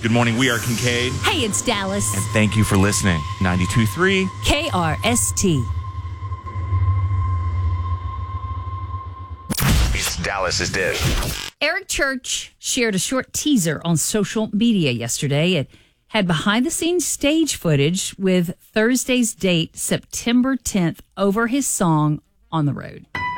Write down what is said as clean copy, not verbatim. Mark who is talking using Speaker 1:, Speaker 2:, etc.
Speaker 1: Good morning. We are Kincaid.
Speaker 2: Hey, it's Dallas.
Speaker 1: And thank you for listening. 92.3
Speaker 2: KRST.
Speaker 3: It's Dallas's Dish.
Speaker 2: Eric Church shared a short teaser on social media yesterday. It had behind-the-scenes stage footage with Thursday's date, September 10th, over his song On the Road.